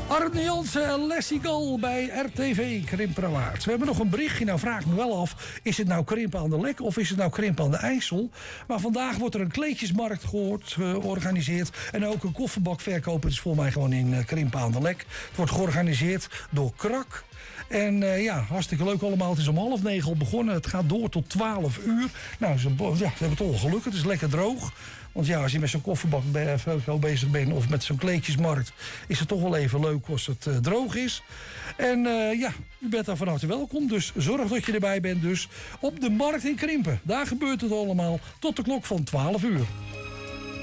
Arne Jansen en Leslie Gal bij RTV Krimpenerwaard. We hebben nog een berichtje. Nou vraag ik me wel af, is het nou Krimpen aan de Lek of is het nou Krimpen aan de IJssel? Maar vandaag wordt er een kleedjesmarkt georganiseerd. En ook een kofferbakverkoop. Het is volgens mij gewoon in Krimpen aan de Lek. Het wordt georganiseerd door Krak. En ja, hartstikke leuk allemaal. Het is om 8:30 al begonnen. Het gaat door tot 12 uur. Nou, ze hebben het ongeluk. Het is lekker droog. Want ja, als je met zo'n kofferbak bezig bent of met zo'n kleedjesmarkt, is het toch wel even leuk als het droog is. En ja, u bent daar van harte welkom. Dus zorg dat je erbij bent. Dus op de markt in Krimpen. Daar gebeurt het allemaal tot de klok van 12 uur.